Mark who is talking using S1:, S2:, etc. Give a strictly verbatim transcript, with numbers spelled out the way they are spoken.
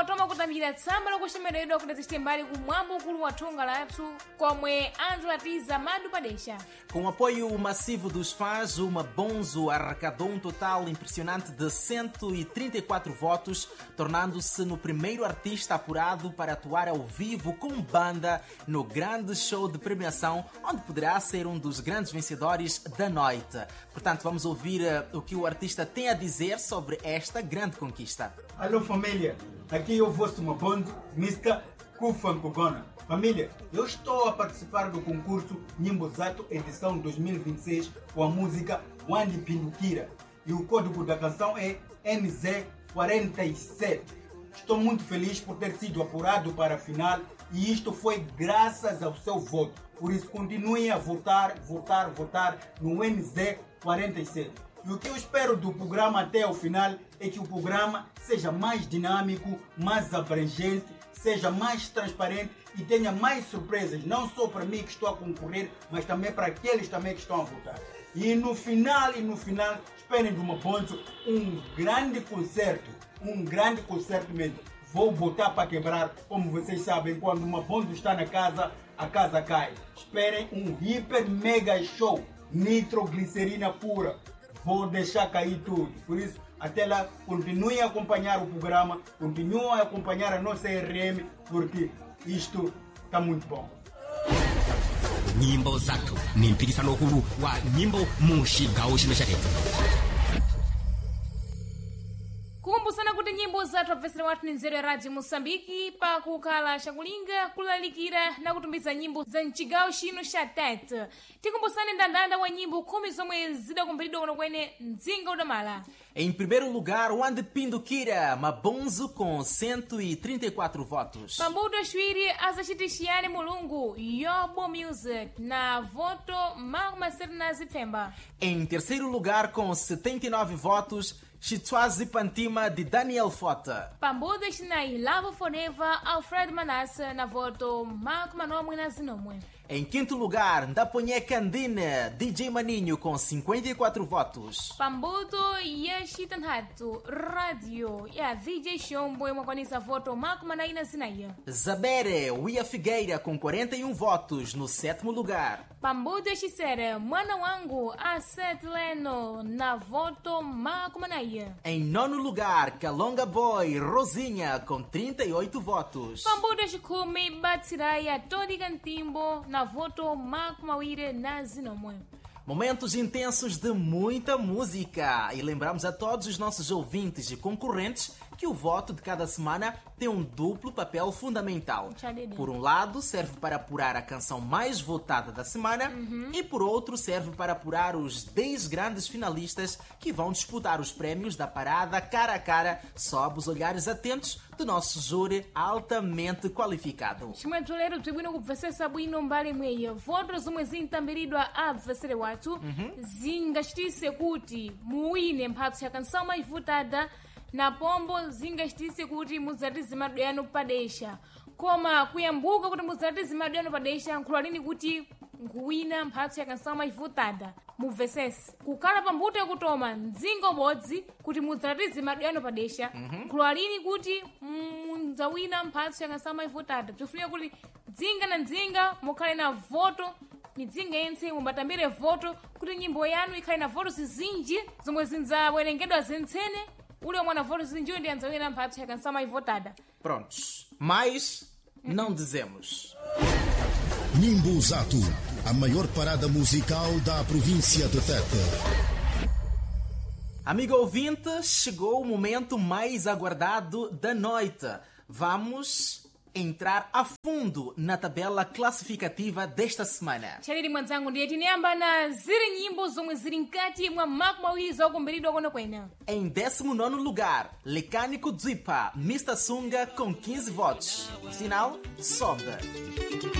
S1: watoma kutambira tsamba lokuchemeredwa kuti zisitembali kumwambo ukulu wa thonga lathu komwe anzolatiza madu padesha.
S2: Com o apoio massivo dos fãs, o Mabonzo arrecadou um total impressionante de cento e trinta e quatro votos, tornando-se no primeiro artista apurado para atuar ao vivo com banda no grande show de premiação, onde poderá ser um dos grandes vencedores da noite. Portanto, vamos ouvir uh, o que o artista tem a dizer sobre esta grande conquista.
S3: Alô família, aqui é o vosso Mabonzo, Mister Kufan Kugona. Família, eu estou a participar do concurso Nyimbo Zato edição dois mil e vinte e seis com a música Wandi Pindukira e o código da canção é M Z quarenta e sete. Estou muito feliz por ter sido apurado para a final e isto foi graças ao seu voto. Por isso continuem a votar, votar, votar no M Z quarenta e sete. E o que eu espero do programa até o final é que o programa seja mais dinâmico, mais abrangente, seja mais transparente e tenha mais surpresas, não só para mim que estou a concorrer, mas também para aqueles também que estão a votar. E no final, e no final, esperem do Mabonzo um grande concerto, um grande concerto mesmo. Vou botar para quebrar, como vocês sabem, quando o Mabonzo está na casa, a casa cai. Esperem um hiper mega show, nitroglicerina pura. Vou deixar cair tudo. Por isso, até lá, continuem a acompanhar o programa, continuem a acompanhar a nossa R M, porque isto está muito bom.
S4: Nyimbo Zato ni mpikisano huru wa nyimbo mu chigawo chino cha Tete.
S1: Kukumbusana kuti nyimbo zathu apvesera wathu ni nzeru ya radio Moçambique pa kukhala chakulinga kulalikira na kutumbitsa nyimbo za mchigawo chino cha Tete. Tikumbusane ndandanda wa nyimbo khumi zomwe zidakumbiridwa kuno kwene mdzinga udamala.
S2: Em primeiro lugar, Wandi Pindukira, Mabonzo com cento e trinta e quatro votos.
S1: Pambuto aciwiri azacitixiyani mulungu Yobo Music na voto makumi asere na zipfemba.
S2: Em terceiro lugar, com setenta e nove votos, Chitwazi Pantima de Daniel Fota.
S1: Pambuto acinayi Love Forever Alfred Manassa na voto makumi anomwe na zinomwe.
S2: Em quinto lugar, Ndaponye Candine, D J Maninho com cinquenta e quatro votos.
S1: Pambuto Yashitanhatu Radio ya D J Shombo imwakwanisa voto makumi anayi na zinayi.
S2: Zabere Wia Figueira com quarenta e um votos no sétimo lugar.
S1: Pambuto Yashisere Mwana Wangu Aset Leno na voto makumi anayi.
S2: Em nono lugar, Kalonga Boy Rosinha com trinta e oito votos.
S1: Pambuto Yashikumi Batsiraya Todi Cantimbo na voto makumi awiri na zinomwe.
S2: Momentos intensos de muita música. E lembramos a todos os nossos ouvintes e concorrentes que o voto de cada semana tem um duplo papel fundamental. Por um lado, serve para apurar a canção mais votada da semana, uhum. E por outro, serve para apurar os dez grandes finalistas que vão disputar os prémios da parada cara a cara, sob os olhares atentos do nosso júri altamente qualificado.
S1: Chimwetulero tibwino kupvesesa bwino mbali mweyo voto zomwe zintambiridwa abvesere wathu zingachitise kuti muwine mphatso ya kanção mais votada na pombo zingachitise kuti muzatize madu yanu padesha. Koma kuyambuka kuti muzatize madu yanu padesha nkhulwalini kuti nkuwina mphatso ya kanção mais votada. Mubvesese kukhala pambuto yakutoma mdzinga ubodzi kuti mudzatize madu yanu padesha nkhulwalini kuti mudzawina mphatso ya kanção mais votada. Tifunika kuti dzinga na dzinga mukhale na voto midzinga yense mubatambire voto kuti nyimbo yanu ikhale na voto zizinji zomwe zinzawerengedwa zentsene ule mwana voto zizinji ndi anzawina mphatso ya kanção mais votada.
S2: Prontos, mas não dizemos.
S5: Nyimbo Zato, a maior parada musical da província de Tete.
S2: Amigo ouvinte, chegou o momento mais aguardado da noite. Vamos entrar a fundo na tabela classificativa desta semana.
S1: Chaliri mwanzangu ndiye tiniyamba na ziri nyimbo zomwe ziri nkati mwa makumi awiri zakumbiridwa kono kwene.
S2: Em décimo nono lugar, Lekanico Dzipa, Mister Sunga com quinze votos. Sinal, sobe.